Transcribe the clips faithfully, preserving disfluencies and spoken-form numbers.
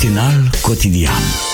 Matinal cotidian.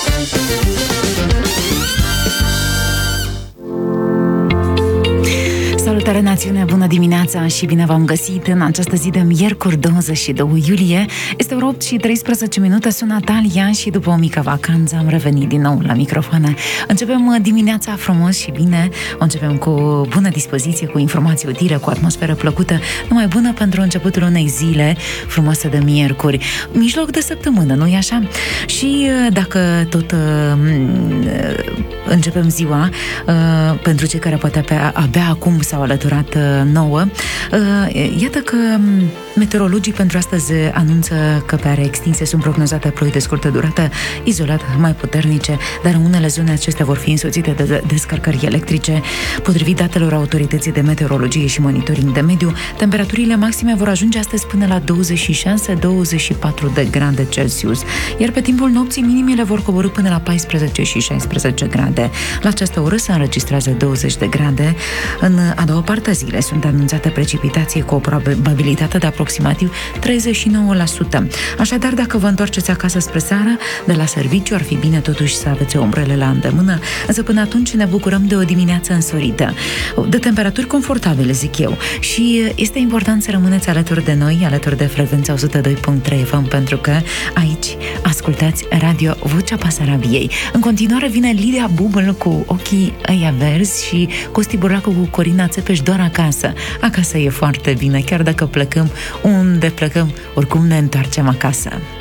Salutare națiune, bună dimineața și bine v-am găsit în această zi de miercuri douăzeci și doi iulie. Este ora opt și treisprezece minute, sună Natalia și după o mică vacanță am revenit din nou la microfoane. Începem dimineața frumos și bine, o începem cu bună dispoziție, cu informații utile, cu atmosferă plăcută, numai bună pentru începutul unei zile frumoase de miercuri. Mijloc de săptămână, nu-i așa? Și dacă tot uh, începem ziua, uh, pentru cei care poate abia, abia acum s-au alăturat nouă. Iată că meteorologii pentru astăzi anunță că pe are extinse sunt prognozate ploi de scurtă durată, izolat mai puternice, dar în unele zone acestea vor fi însoțite de descărcări electrice. Potrivit datelor Autorității de Meteorologie și Monitoring de Mediu, temperaturile maxime vor ajunge astăzi până la douăzeci și șase douăzeci și patru de grade Celsius, iar pe timpul nopții minimele vor coborî până la paisprezece și șaisprezece grade. La această oră se înregistrează douăzeci de grade. În a doua parte a zilei sunt anunțate precipitații cu o probabilitate de aproximativ treizeci și nouă la sută. Așadar, dacă vă întoarceți acasă spre seară, de la serviciu, ar fi bine totuși să aveți ombrele la îndemână, însă până atunci ne bucurăm de o dimineață însorită, de temperaturi confortabile, zic eu, și este important să rămâneți alături de noi, alături de frecvența o sută doi virgulă trei F M, pentru că aici ascultați Radio Vocea Basarabiei. În continuare vine Lidia Bubăl cu Ochii ăia verzi și Costi Buracu cu Corina Țepeș, doar acasă. Acasă e foarte bine, chiar dacă plecăm unde plecăm, oricum ne întoarcem acasă.